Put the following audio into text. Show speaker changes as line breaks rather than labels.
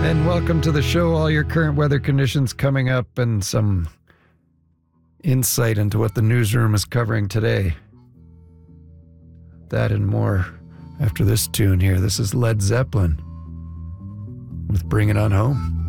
And welcome to the show. All your current weather conditions coming up and some insight into what the newsroom is covering today. That and more after this tune here. This is Led Zeppelin with Bring It On Home.